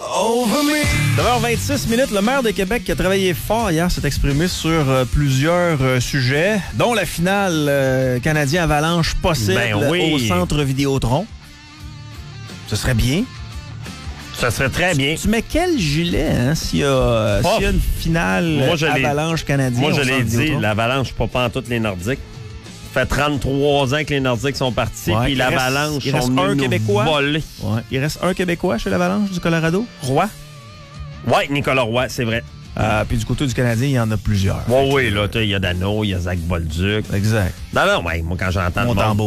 9h26, le maire de Québec qui a travaillé fort hier s'est exprimé sur plusieurs sujets, dont la finale Canadien Avalanche possible au Centre Vidéotron. Ce serait bien. Ça serait très bien. Tu mets quel gilet s'il y a une finale Avalanche Canadien? Moi, je l'ai dit, l'Avalanche, pas pantoute les Nordiques. Ça fait 33 ans que les Nordiques sont partis, puis l'Avalanche sont venus nous voler. Ouais. Il reste un Québécois chez l'Avalanche du Colorado, Roy. Oui, Nicolas Roy, c'est vrai. Puis du côté du Canadien, il y en a plusieurs. Oui, là, il y a Dano, il y a Zach Bolduc. Exact. Non, moi, quand j'entends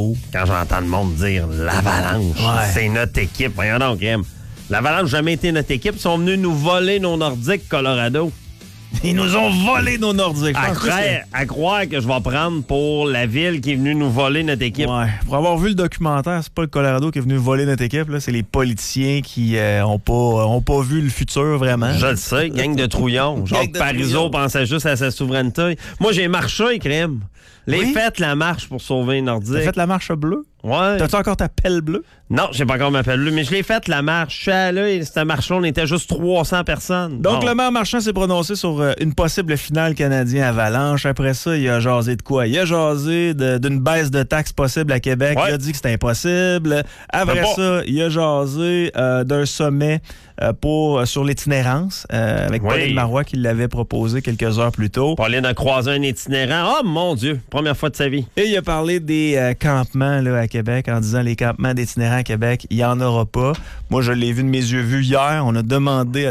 le monde dire l'Avalanche, c'est notre équipe. Voyons donc, l'Avalanche n'a jamais été notre équipe. Ils sont venus nous voler nos Nordiques Colorado. Ils nous ont volé nos Nordiques. À croire que je vais prendre pour la ville qui est venue nous voler notre équipe. Ouais. Pour avoir vu le documentaire, c'est pas le Colorado qui est venu voler notre équipe. Là. C'est les politiciens qui ont pas vu le futur vraiment. Je le sais, gang de trouillons. Jacques Parizeau pensait juste à sa souveraineté. Moi, j'ai marché, crème. Faites la marche pour sauver les Nordiques. T'as fait la marche bleue? Ouais. T'as-tu encore ta pelle bleue? Non, j'ai pas encore ma pelle bleue, mais je l'ai faite, la marche. Je suis allé, et cette marche-là, on était juste 300 personnes. Donc, le maire Marchand s'est prononcé sur une possible finale Canadien-Avalanche. Après ça, il a jasé de quoi? Il a jasé d'une baisse de taxes possible à Québec. Ouais. Il a dit que c'était impossible. Après ça, il a jasé d'un sommet sur l'itinérance avec Pauline Marois qui l'avait proposé quelques heures plus tôt. Pauline a croisé un itinérant. Oh mon Dieu, première fois de sa vie. Et il a parlé des campements là, à Québec en disant les campements d'itinérants à Québec, il n'y en aura pas. Moi, je l'ai vu de mes yeux vus hier. On a demandé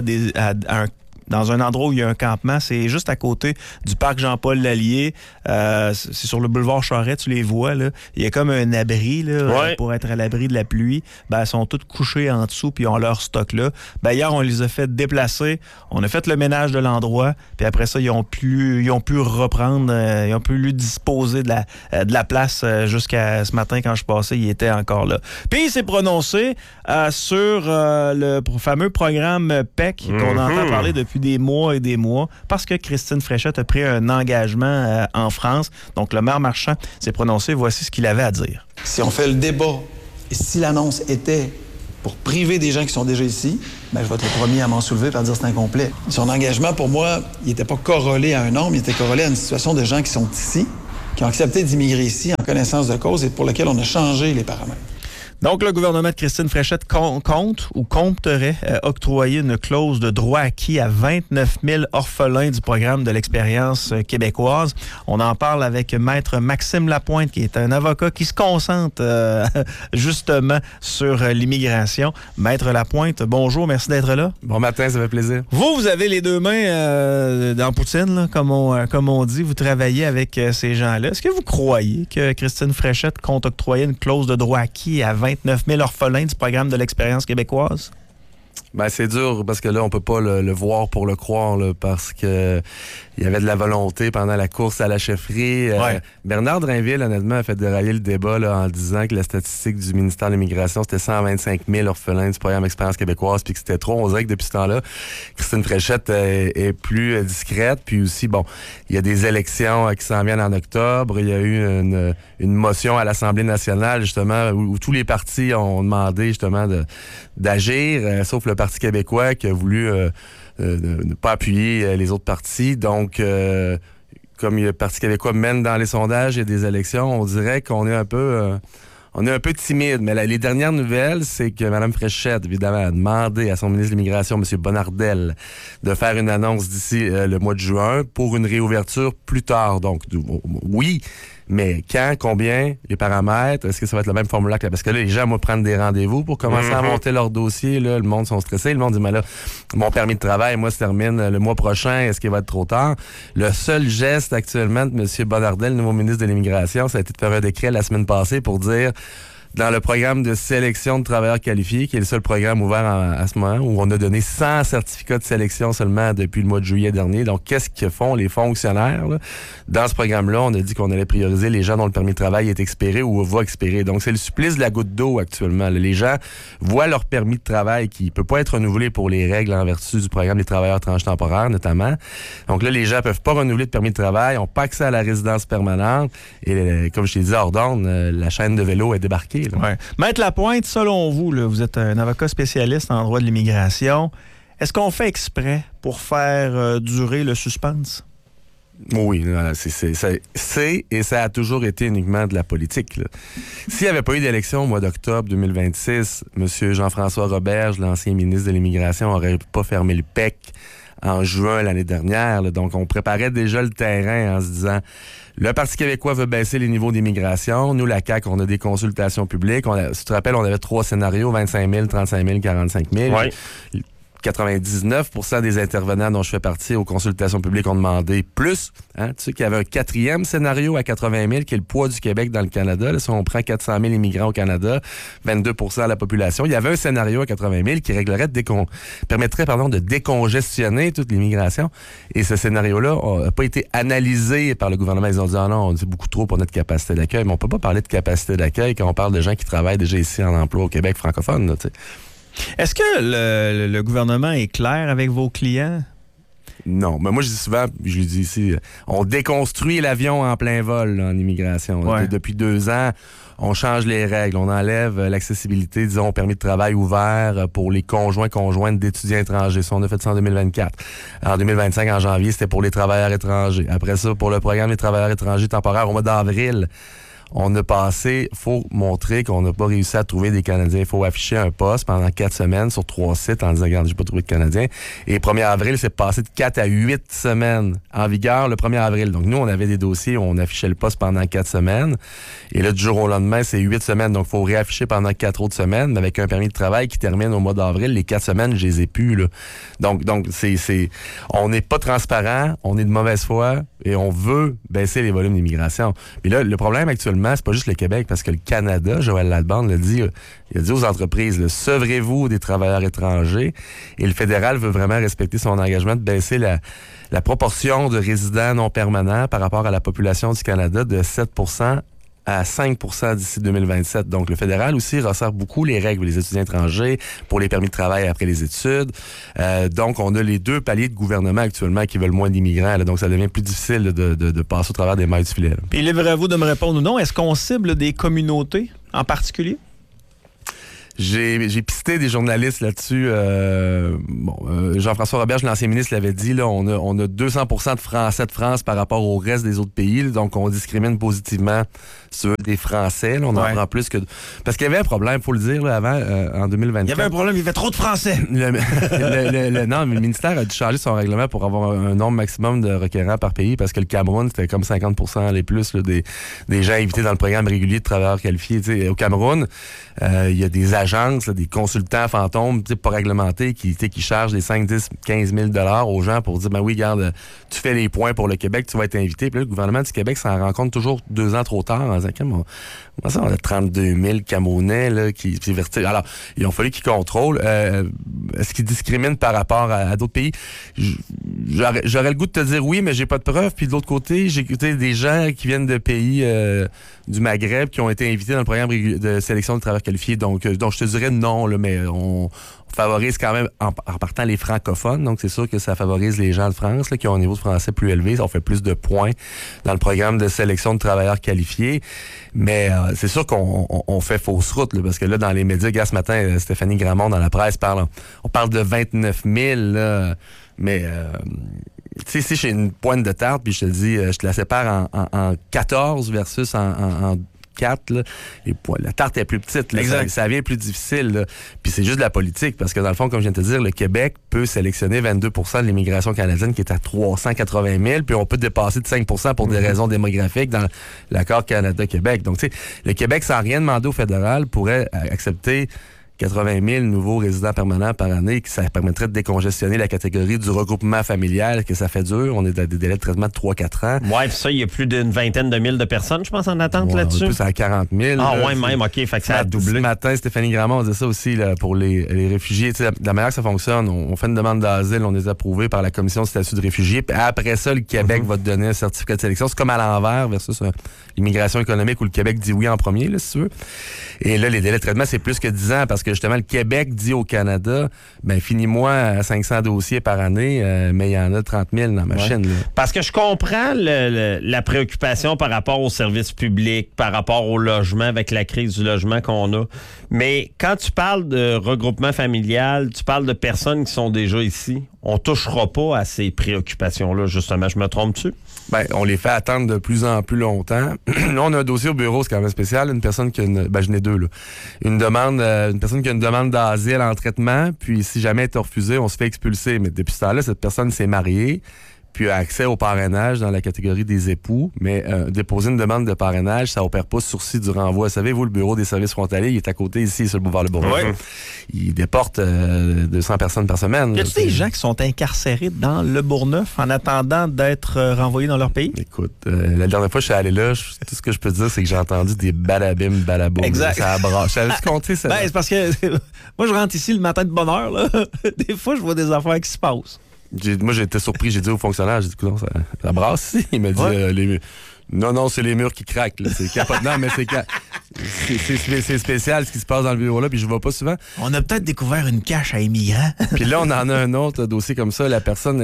dans un endroit où il y a un campement, c'est juste à côté du parc Jean-Paul Lallier. C'est sur le boulevard Charest, tu les vois. Là. Il y a comme un abri là, pour être à l'abri de la pluie. Ils sont tous couchés en dessous puis ils ont leur stock là. Hier, on les a fait déplacer. On a fait le ménage de l'endroit. Puis après ça, ils ont pu reprendre, ils ont pu lui disposer de la place jusqu'à ce matin quand je passais. Il était encore là. Puis il s'est prononcé sur le fameux programme PEC qu'on entend parler depuis des mois et des mois, parce que Christine Fréchette a pris un engagement en France. Donc, le maire Marchand s'est prononcé. Voici ce qu'il avait à dire. Si on fait le débat, et si l'annonce était pour priver des gens qui sont déjà ici, je vais être le premier à m'en soulever et à dire que c'est incomplet. Son engagement, pour moi, il n'était pas corrélé à un nombre, il était corrélé à une situation de gens qui sont ici, qui ont accepté d'immigrer ici en connaissance de cause et pour lequel on a changé les paramètres. Donc, le gouvernement de Christine Fréchette compterait octroyer une clause de droit acquis à 29 000 orphelins du programme de l'expérience québécoise. On en parle avec Maître Maxime Lapointe, qui est un avocat qui se concentre justement sur l'immigration. Maître Lapointe, bonjour, merci d'être là. Bon matin, ça fait plaisir. Vous avez les deux mains dans Poutine, là, comme on dit. Vous travaillez avec ces gens-là. Est-ce que vous croyez que Christine Fréchette compte octroyer une clause de droit acquis à 29 000 orphelins du programme de l'expérience québécoise? C'est dur parce que là, on peut pas le voir pour le croire là, parce que il y avait de la volonté pendant la course à la chefferie. Bernard Drainville, honnêtement, a fait dérailler le débat là, en disant que la statistique du ministère de l'Immigration, c'était 125 000 orphelins du programme Expérience québécoise, puis que c'était trop. On dirait que depuis ce temps-là, Christine Fréchette est plus discrète. Puis aussi, il y a des élections qui s'en viennent en octobre. Il y a eu une motion à l'Assemblée nationale, justement, où tous les partis ont demandé, justement, d'agir, sauf le Parti québécois qui a voulu ne pas appuyer les autres partis. Donc, comme le Parti québécois mène dans les sondages et des élections, on dirait qu'on est un peu timide. Mais les dernières nouvelles, c'est que Mme Fréchette, évidemment, a demandé à son ministre de l'Immigration, M. Bonnardel, de faire une annonce d'ici le mois de juin pour une réouverture plus tard. Donc, oui, mais quand, combien, les paramètres, est-ce que ça va être le même formulaire? Parce que là, les gens vont prendre des rendez-vous pour commencer à monter leur dossier. Là, le monde sont stressés. Le monde dit, mais là, mon permis de travail, moi, se termine le mois prochain. Est-ce qu'il va être trop tard? Le seul geste actuellement de M. Bonnardel, le nouveau ministre de l'Immigration, ça a été de faire un décret la semaine passée pour dire dans le programme de sélection de travailleurs qualifiés, qui est le seul programme ouvert à ce moment, où on a donné 100 certificats de sélection seulement depuis le mois de juillet dernier. Donc, qu'est-ce que font les fonctionnaires? Là? Dans ce programme-là, on a dit qu'on allait prioriser les gens dont le permis de travail est expiré ou va expirer. Donc, c'est le supplice de la goutte d'eau actuellement. Là. Les gens voient leur permis de travail qui ne peut pas être renouvelé pour les règles en vertu du programme des travailleurs étrangers temporaires, notamment. Donc là, les gens ne peuvent pas renouveler de permis de travail, n'ont pas accès à la résidence permanente. Et comme je t'ai dit, hors d'onde, la chaîne de vélo est débarquée. Ouais. Maître Lapointe, selon vous, là, vous êtes un avocat spécialiste en droit de l'immigration. Est-ce qu'on fait exprès pour faire durer le suspense? Oui, c'est et ça a toujours été uniquement de la politique. S'il n'y avait pas eu d'élection au mois d'octobre 2026, M. Jean-François Roberge, l'ancien ministre de l'Immigration, n'aurait pas fermé le PEC en juin l'année dernière. Donc, on préparait déjà le terrain en se disant... Le Parti québécois veut baisser les niveaux d'immigration. Nous, la CAQ, on a des consultations publiques. Si tu te rappelles, on avait 3 scénarios, 25 000, 35 000, 45 000. Oui. 99% des intervenants dont je fais partie aux consultations publiques ont demandé plus. Hein? Tu sais qu'il y avait un 4e scénario à 80 000 qui est le poids du Québec dans le Canada. Là, si on prend 400 000 immigrants au Canada, 22% de la population, il y avait un scénario à 80 000 qui réglerait permettrait de décongestionner toute l'immigration. Et ce scénario-là n'a pas été analysé par le gouvernement. Ils ont dit « Ah non, c'est beaucoup trop pour notre capacité d'accueil. » Mais on peut pas parler de capacité d'accueil quand on parle de gens qui travaillent déjà ici en emploi au Québec francophone. Là, est-ce que le gouvernement est clair avec vos clients? Non, mais moi je dis souvent, je le dis ici, on déconstruit l'avion en plein vol là, en immigration. Ouais. Depuis 2 ans, on change les règles, on enlève l'accessibilité, disons, au permis de travail ouvert pour les conjointes d'étudiants étrangers. Ça, on a fait ça en 2024. En 2025, en janvier, c'était pour les travailleurs étrangers. Après ça, pour le programme des travailleurs étrangers temporaires, au mois d'avril, on a passé, faut montrer qu'on n'a pas réussi à trouver des Canadiens. Il faut afficher un poste pendant 4 semaines sur 3 sites en disant, regarde, j'ai pas trouvé de Canadiens. Et 1er avril, c'est passé de 4 à 8 semaines en vigueur le 1er avril. Donc, nous, on avait des dossiers où on affichait le poste pendant 4 semaines. Et là, du jour au lendemain, c'est 8 semaines. Donc, il faut réafficher pendant 4 autres semaines, mais avec un permis de travail qui termine au mois d'avril. Les 4 semaines, je les ai plus, là. Donc, on n'est pas transparent, on est de mauvaise foi et on veut baisser les volumes d'immigration. Mais là, le problème actuellement, c'est pas juste le Québec, parce que le Canada, Joël Lalbande l'a dit, il a dit aux entreprises, sevrez-vous des travailleurs étrangers. Et le fédéral veut vraiment respecter son engagement de baisser la proportion de résidents non permanents par rapport à la population du Canada de 7% à 5% d'ici 2027. Donc, le fédéral aussi resserre beaucoup les règles pour les étudiants étrangers, pour les permis de travail après les études. Donc, on a les 2 paliers de gouvernement actuellement qui veulent moins d'immigrants. Là, donc, ça devient plus difficile de passer au travers des mailles du filet. Là. Puis, libre à vous de me répondre ou non. Est-ce qu'on cible des communautés en particulier? J'ai pisté des journalistes là-dessus. Jean-François Roberge, l'ancien ministre, l'avait dit, là, on a 200% de Français de France par rapport au reste des autres pays. Là, donc, on discrimine positivement sur des Français. Là, on en prend plus que... Parce qu'il y avait un problème, il faut le dire, là, avant, en 2024. Il y avait un problème, il y avait trop de Français. Non, mais le ministère a dû changer son règlement pour avoir un nombre maximum de requérants par pays parce que le Cameroun, c'était comme 50% les plus là, des gens invités dans le programme régulier de travailleurs qualifiés. T'sais, au Cameroun, il y a des agences, là, des consultants fantômes pas réglementés qui chargent des 5, 10, 15 000 $ aux gens pour dire, ben oui, regarde, tu fais les points pour le Québec, tu vas être invité. Puis là, le gouvernement du Québec s'en rend compte toujours 2 ans trop tard en disant, on a 32 000 Camerounais là, qui alors, il a fallu qu'ils contrôlent. Est-ce qu'ils discriminent par rapport à d'autres pays? J'aurais le goût de te dire oui, mais j'ai pas de preuves. Puis de l'autre côté, j'ai écouté des gens qui viennent de pays du Maghreb qui ont été invités dans le programme de sélection de travailleurs qualifiés. Donc je te dirais non, là, mais on favorise quand même en partant les francophones. Donc c'est sûr que ça favorise les gens de France là, qui ont un niveau de français plus élevé. On fait plus de points dans le programme de sélection de travailleurs qualifiés. Mais c'est sûr qu'on fait fausse route là, parce que là, dans les médias, ce matin, Stéphanie Gramont dans la presse on parle de 29 000 là, mais tu sais, si j'ai une pointe de tarte, puis je te dis, je te la sépare en 14 versus en 4, là, et la tarte est plus petite. Là, ça devient plus difficile. Là. Puis c'est juste de la politique, parce que dans le fond, comme je viens de te dire, le Québec peut sélectionner 22% de l'immigration canadienne qui est à 380 000, puis on peut dépasser de 5% pour des raisons démographiques dans l'accord Canada-Québec. Donc, tu sais, le Québec, sans rien demander au fédéral, pourrait accepter 80 000 nouveaux résidents permanents par année, ça permettrait de décongestionner la catégorie du regroupement familial, que ça fait dur. On est à des délais de traitement de 3-4 ans. Ouais, puis ça, il y a plus d'une vingtaine de mille de personnes, je pense, en attente là-dessus. On est plus à 40 000. Ah ouais, même, OK, fait que ça a doublé. Ce matin, Stéphanie Gramont disait ça aussi là, pour les réfugiés. Tu sais, la manière que ça fonctionne, on fait une demande d'asile, on est approuvé par la Commission de statut de réfugié, puis après ça, le Québec va te donner un certificat de sélection. C'est comme à l'envers versus l'immigration économique où le Québec dit oui en premier, là, si tu veux. Et là, les délais de traitement, c'est plus que 10 ans parce que justement, le Québec dit au Canada, ben finis-moi à 500 dossiers par année, mais il y en a 30 000 dans ma chaîne. Là. Parce que je comprends la préoccupation par rapport aux services publics, par rapport au logement, avec la crise du logement qu'on a. Mais quand tu parles de regroupement familial, tu parles de personnes qui sont déjà ici, on touchera pas à ces préoccupations-là, justement. Je me trompe-tu? Ben, on les fait attendre de plus en plus longtemps. Là, on a un dossier au bureau, c'est quand même spécial. Une personne qui a j'en ai deux, là. Une personne qui a une demande d'asile en traitement, puis si jamais elle est refusée, on se fait expulser. Mais depuis ce temps-là, cette personne s'est mariée, puis a accès au parrainage dans la catégorie des époux. Mais déposer une demande de parrainage, ça opère pas sursis du renvoi. Savez-vous, le bureau des services frontaliers, il est à côté ici, sur le boulevard Le Bourgeois. Ouais. Il déporte 200 personnes par semaine. Y a-t-il des gens qui sont incarcérés dans le Bourgneuf en attendant d'être renvoyés dans leur pays? Écoute, la dernière fois que je suis allé là, tout ce que je peux te dire, c'est que j'ai entendu des balabim, balaboum. Exact. Ça abrache. J'avais-tu compté ça? Ben, c'est parce que moi, je rentre ici le matin de bonne heure, là. Des fois, je vois des affaires qui se passent. Moi, j'ai été surpris. J'ai dit au fonctionnaire, j'ai dit, non, ça brasse ici. Il m'a dit, non, c'est les murs qui craquent. Là. C'est capotant, mais c'est spécial ce qui se passe dans le bureau-là, puis je ne vais pas souvent. On a peut-être découvert une cache à immigrants. Puis là, on en a un autre dossier comme ça. La personne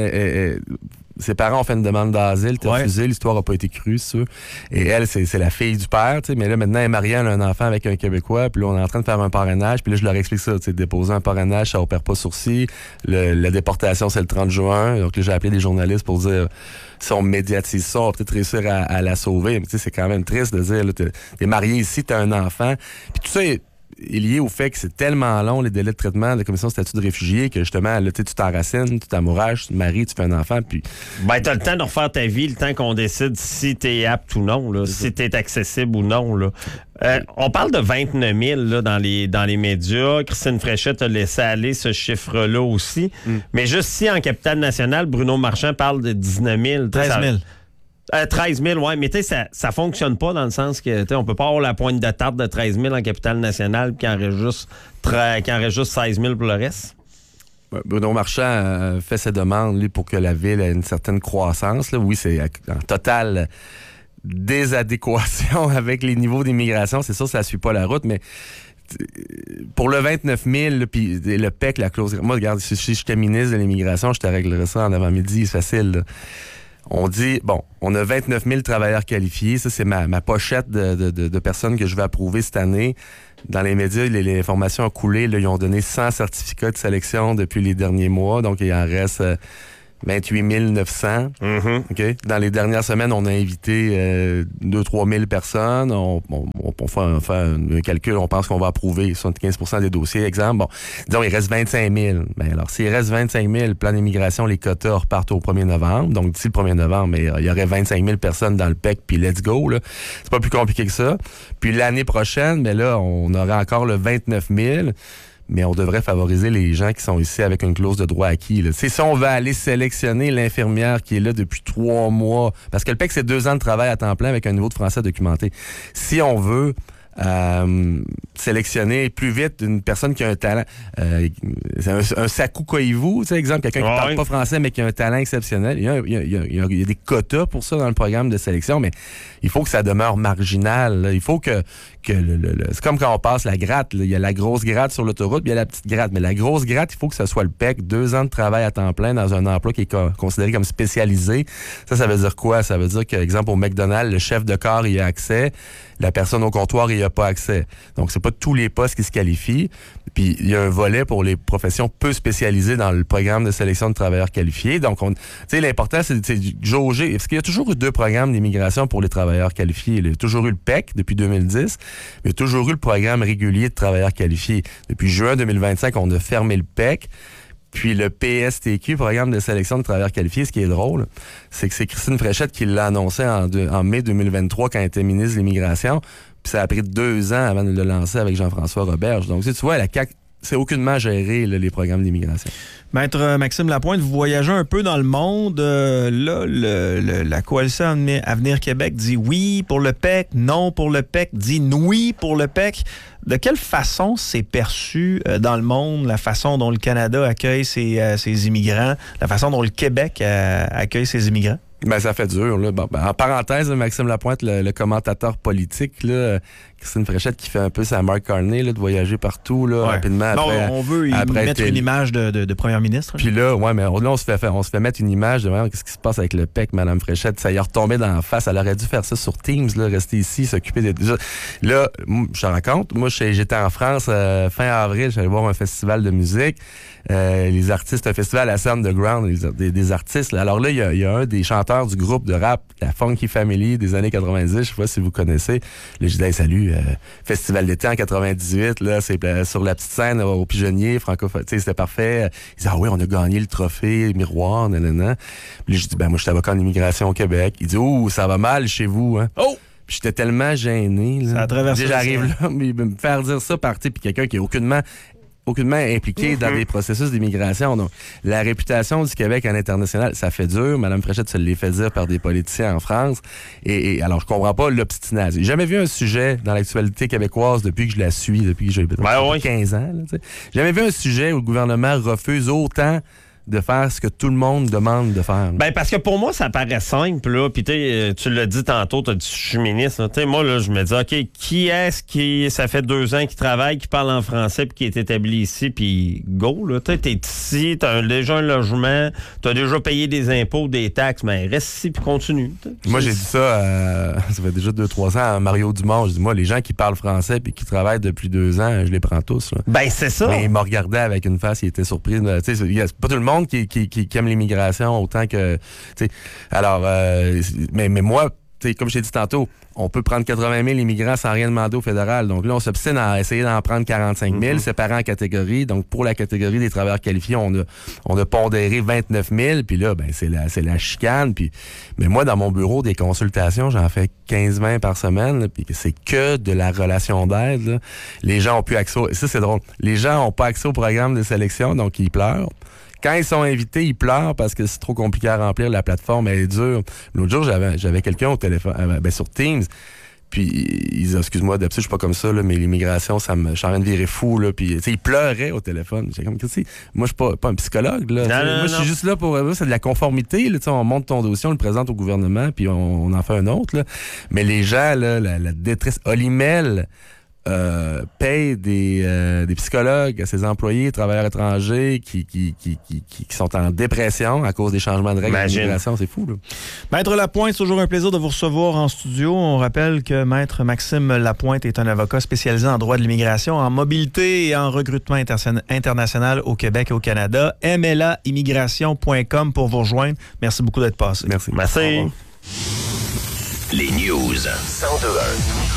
ses parents ont fait une demande d'asile, t'es refusé, l'histoire n'a pas été crue, c'est sûr. Et elle, c'est la fille du père, tu sais, mais là, maintenant, elle est mariée, elle a un enfant avec un Québécois, puis là, on est en train de faire un parrainage, puis là, je leur explique ça, tu sais, déposer un parrainage, ça opère pas sourcil. La déportation, c'est le 30 juin. Donc là, j'ai appelé des journalistes pour dire, si on médiatise ça, on va peut-être réussir à la sauver. Mais tu sais, c'est quand même triste de dire, là, t'es marié ici, t'as un enfant. Puis tout ça est lié au fait que c'est tellement long, les délais de traitement de la commission de statut de réfugié, que justement, là, tu t'enracines, tu t'amourages, tu te maries, tu fais un enfant, puis... Ben, t'as le temps de refaire ta vie, le temps qu'on décide si t'es apte ou non, là, si t'es accessible ou non, là. On parle de 29 000 là, dans les médias. Christine Fréchette a laissé aller ce chiffre-là aussi. Mais juste ici, en Capitale-Nationale, Bruno Marchand parle de 19 000. 13 000. 13 000, oui, mais tu sais, ça fonctionne pas dans le sens que on peut pas avoir la pointe de tarte de 13 000 en Capitale-Nationale puis qu'il en reste juste 16 000 pour le reste. Bruno Marchand fait ses demandes lui, pour que la ville ait une certaine croissance. Là. Oui, c'est en totale désadéquation avec les niveaux d'immigration. C'est sûr, ça ne suit pas la route, mais pour le 29 000, puis le PEC, la clause... Moi, regarde, si j'étais ministre de l'immigration, je te réglerais ça en avant-midi, c'est facile, là. On dit, bon, on a 29 000 travailleurs qualifiés. Ça, c'est ma pochette de personnes que je vais approuver cette année. Dans les médias, les informations ont coulé. Là, ils ont donné 100 certificats de sélection depuis les derniers mois. Donc, il en reste 28 900. Okay? Dans les dernières semaines, on a invité 2-3 000 personnes. On fait un calcul. On pense qu'on va approuver 75% des dossiers. Exemple, bon, disons, il reste 25 000. Ben alors, s'il reste 25 000, le plan d'immigration, les quotas repartent au 1er novembre. Donc, d'ici le 1er novembre, mais il y aurait 25 000 personnes dans le PEC, puis let's go. Là. C'est pas plus compliqué que ça. Puis l'année prochaine, mais là, on aurait encore le 29 000. Mais on devrait favoriser les gens qui sont ici avec une clause de droit acquis. C'est si on va aller sélectionner l'infirmière qui est là depuis 3 mois, parce que le PEC, c'est 2 ans de travail à temps plein avec un niveau de français documenté. Si on veut sélectionner plus vite une personne qui a un talent, un Sakou Koivu, tu sais, exemple, quelqu'un qui parle pas français mais qui a un talent exceptionnel. Il y a des quotas pour ça dans le programme de sélection, mais il faut que ça demeure marginal. Là. Il faut que c'est comme quand on passe la gratte. Là. Il y a la grosse gratte sur l'autoroute, puis il y a la petite gratte. Mais la grosse gratte, il faut que ça soit le PEC. 2 ans de travail à temps plein dans un emploi qui est considéré comme spécialisé. Ça veut dire quoi? Ça veut dire que, exemple, au McDonald's, le chef de corps y a accès. La personne au comptoir, il n'y a pas accès. Donc, c'est pas tous les postes qui se qualifient. Puis, il y a un volet pour les professions peu spécialisées dans le programme de sélection de travailleurs qualifiés. Donc, tu sais, l'important, c'est de jauger. Parce qu'il y a toujours eu 2 programmes d'immigration pour les travailleurs qualifiés. Il y a toujours eu le PEC depuis 2010. Il y a toujours eu le programme régulier de travailleurs qualifiés. Depuis juin 2025, on a fermé le PEC. Puis le PSTQ, Programme de sélection de travailleurs qualifiés, ce qui est drôle, c'est que c'est Christine Fréchette qui l'a annoncé en mai 2023 quand elle était ministre de l'Immigration. Puis ça a pris 2 ans avant de le lancer avec Jean-François Roberge. Donc, tu vois, la CAQ, c'est aucunement géré, là, les programmes d'immigration. Maître Maxime Lapointe, vous voyagez un peu dans le monde. Là, la Coalition Avenir Québec dit oui pour le PEC, non pour le PEC, dit oui pour le PEC. De quelle façon c'est perçu dans le monde, la façon dont le Canada accueille ses immigrants, la façon dont le Québec accueille ses immigrants? Ben, ça fait dur. Là. Bon, en parenthèse, Maxime Lapointe, le commentateur politique, là, Christine Fréchette qui fait un peu sa Mark Carney, là, de voyager partout, là, rapidement. Après, on veut mettre une image de première ministre. Puis là, mais là, on se fait mettre une image de qu'est-ce qui se passe avec le PEC, Mme Fréchette. Ça y est retombé dans la face. Elle aurait dû faire ça sur Teams, là, rester ici, s'occuper des... Là, je te raconte, moi, j'étais en France fin avril, j'allais voir un festival de musique. Les artistes, un festival à la Underground, des artistes. Alors là, il y a un des chanteurs du groupe de rap, la Funky Family des années 90, je sais pas si vous connaissez. Là, je dis, hey, salut, festival d'été en 98, là, c'est sur la petite scène au Pigeonnier, francophone, tu sais, c'était parfait. Ils disent, ah oui, on a gagné le trophée Miroir, nanana. Puis là, je dis, moi, je suis avocat en immigration au Québec. Il dit, oh, ça va mal chez vous, hein. Oh! Puis j'étais tellement gêné, là. Ça a traversé. J'arrive là, mais me faire dire ça par, puis quelqu'un qui est aucunement impliqué dans des processus d'immigration. Donc, la réputation du Québec à l'international, ça fait dur. Mme Fréchette se l'est fait dire par des politiciens en France. Et alors, je comprends pas l'obstination. J'ai jamais vu un sujet dans l'actualité québécoise depuis que je la suis, depuis que j'ai 15 ans. J'ai jamais vu un sujet où le gouvernement refuse autant de faire ce que tout le monde demande de faire. Ben parce que pour moi, ça paraît simple, là. Puis tu l'as dit tantôt, tu as dit je suis ministre. Moi, là, je me dis, OK, qui est-ce qui, ça fait 2 ans qu'il travaille, qui parle en français, puis qui est établi ici, puis go, là. T'es ici, t'as déjà un logement, t'as déjà payé des impôts, des taxes, mais reste ici, puis continue. Moi, j'ai dit ça, ça fait déjà 2-3 ans à Mario Dumont. Je dis, moi, les gens qui parlent français puis qui travaillent depuis 2 ans, je les prends tous, là. Ben, c'est ça. Mais il m'a regardé avec une face, il était surpris. Tu sais, c'est pas tout le monde qui aime l'immigration autant que... Alors, mais moi, comme je t'ai dit tantôt, on peut prendre 80 000 immigrants sans rien demander au fédéral. Donc là, on s'obstine à essayer d'en prendre 45 000, séparés en catégories. Donc, pour la catégorie des travailleurs qualifiés, on a pondéré 29 000. Puis là, c'est la chicane. Mais moi, dans mon bureau, des consultations, j'en fais 15-20 par semaine. Puis c'est que de la relation d'aide. Là. Les gens ont plus accès... Ça, c'est drôle. Les gens n'ont pas accès au programme de sélection, donc ils pleurent. Quand ils sont invités, ils pleurent parce que c'est trop compliqué à remplir. La plateforme, elle est dure. L'autre jour, j'avais quelqu'un au téléphone, sur Teams. Puis, ils disaient, excuse-moi, d'habitude, je suis pas comme ça, là, mais l'immigration, je suis en train de virer fou, là. Puis, il pleurait au téléphone. J'étais comme, moi, je suis pas un psychologue, là. Moi, je suis juste là pour, c'est de la conformité, là. On monte ton dossier, on le présente au gouvernement, puis on en fait un autre, là. Mais les gens, là, la détresse, Olimel, paye des psychologues à ses employés, travailleurs étrangers qui sont en dépression à cause des changements de règles d'immigration. C'est fou, là. Maître Lapointe, c'est toujours un plaisir de vous recevoir en studio. On rappelle que Maître Maxime Lapointe est un avocat spécialisé en droit de l'immigration, en mobilité et en recrutement international au Québec et au Canada. MLAimmigration.com pour vous rejoindre. Merci beaucoup d'être passé. Merci. Les News 102.1.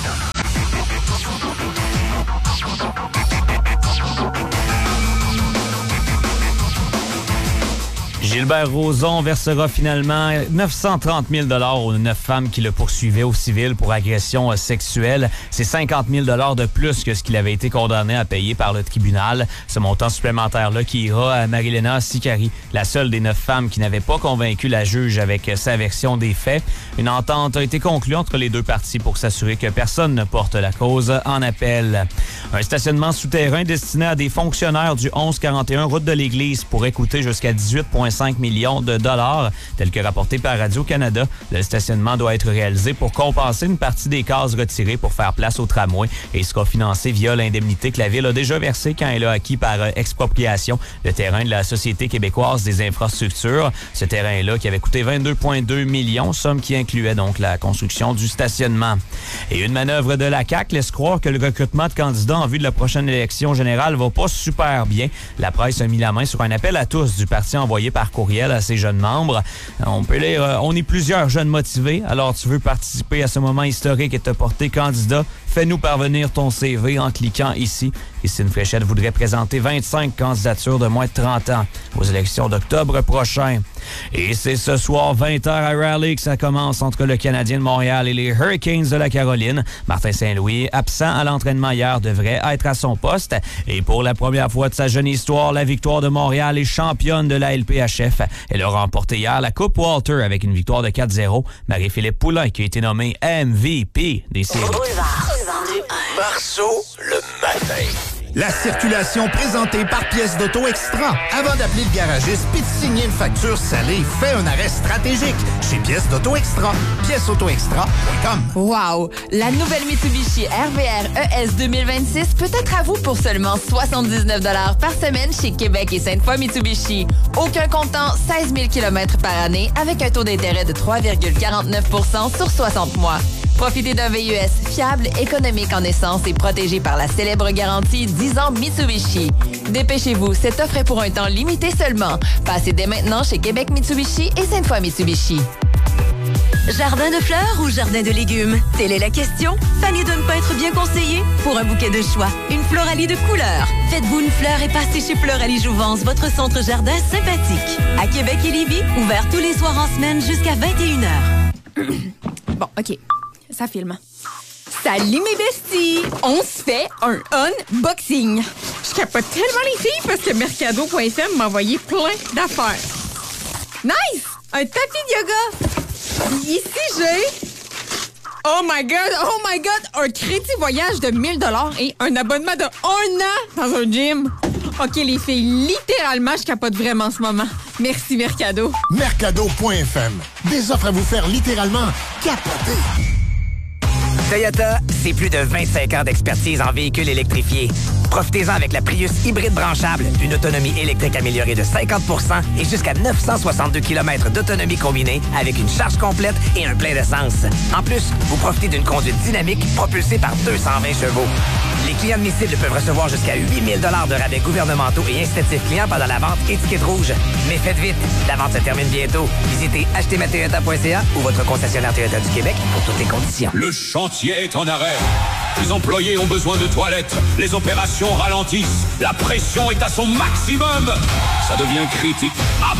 Gilbert Rozon versera finalement 930 000 $ aux 9 femmes qui le poursuivaient au civil pour agression sexuelle. C'est 50 000 $ de plus que ce qu'il avait été condamné à payer par le tribunal. Ce montant supplémentaire-là qui ira à Marilena Sicari, la seule des 9 femmes qui n'avait pas convaincu la juge avec sa version des faits. Une entente a été conclue entre les deux parties pour s'assurer que personne ne porte la cause en appel. Un stationnement souterrain destiné à des fonctionnaires du 1141 route de l'Église pourrait coûter jusqu'à 18,5 millions de dollars, tel que rapporté par Radio-Canada. Le stationnement doit être réalisé pour compenser une partie des cases retirées pour faire place au tramway et sera financé via l'indemnité que la Ville a déjà versée quand elle a acquis par expropriation le terrain de la Société québécoise des infrastructures. Ce terrain-là qui avait coûté 22,2 millions, somme qui incluait donc la construction du stationnement. Et une manœuvre de la CAQ laisse croire que le recrutement de candidats en vue de la prochaine élection générale va pas super bien. La presse a mis la main sur un appel à tous du parti envoyé par courriel à ses jeunes membres. On peut lire « On est plusieurs jeunes motivés, alors tu veux participer à ce moment historique et te porter candidat? Fais-nous parvenir ton CV en cliquant ici. » Christine Fréchette voudrait présenter 25 candidatures de moins de 30 ans aux élections d'octobre prochain. Et c'est ce soir 20h à Raleigh que ça commence entre le Canadien de Montréal et les Hurricanes de la Caroline. Martin Saint-Louis, absent à l'entraînement hier, devrait être à son poste. Et pour la première fois de sa jeune histoire, la Victoire de Montréal est championne de la LPHF. Elle a remporté hier la Coupe Walter avec une victoire de 4-0. Marie-Philippe Poulin qui a été nommée MVP des séries. Marceau, le matin. La circulation présentée par Pièces d'Auto Extra. Avant d'appeler le garagiste puis de signer une facture salée, fais un arrêt stratégique chez Pièces d'Auto Extra. piècesautoextra.com. Wow! La nouvelle Mitsubishi RVR ES 2026 peut être à vous pour seulement 79 $ par semaine chez Québec et Sainte-Foy Mitsubishi. Aucun comptant, 16 000 km par année avec un taux d'intérêt de 3,49 % sur 60 mois. Profitez d'un VUS fiable, économique en essence et protégé par la célèbre garantie 10 ans Mitsubishi. Dépêchez-vous, cette offre est pour un temps limité seulement. Passez dès maintenant chez Québec Mitsubishi et Sainte-Foy Mitsubishi. Jardin de fleurs ou jardin de légumes? Telle est la question. Fanny de ne pas être bien conseillée? Pour un bouquet de choix, une Floralie de couleurs. Faites-vous une fleur et passez chez Floralie Jouvence, votre centre jardin sympathique. À Québec et Lévis, ouvert tous les soirs en semaine jusqu'à 21h. Bon, OK. Ça filme. Salut mes besties! On se fait un unboxing. Je capote tellement les filles parce que Mercado.fm m'a envoyé plein d'affaires. Nice! Un tapis de yoga. Ici, j'ai... Oh my God! Un crédit voyage de 1 000 $ et un abonnement de 1 an dans un gym. OK, les filles, littéralement, je capote vraiment en ce moment. Merci, Mercado. Mercado.fm. Des offres à vous faire littéralement capoter. Toyota, c'est plus de 25 ans d'expertise en véhicules électrifiés. Profitez-en avec la Prius hybride branchable, une autonomie électrique améliorée de 50 % et jusqu'à 962 km d'autonomie combinée avec une charge complète et un plein d'essence. En plus, vous profitez d'une conduite dynamique propulsée par 220 chevaux. Les clients admissibles peuvent recevoir jusqu'à 8 000 $ de rabais gouvernementaux et incitatifs clients pendant la vente étiquette rouge. Mais faites vite, la vente se termine bientôt. Visitez achetezmatoyota.ca ou votre concessionnaire Toyota du Québec pour toutes les conditions. Le chantier est en arrêt. Les employés ont besoin de toilettes. Les opérations ralentissent. La pression est à son maximum. Ça devient critique.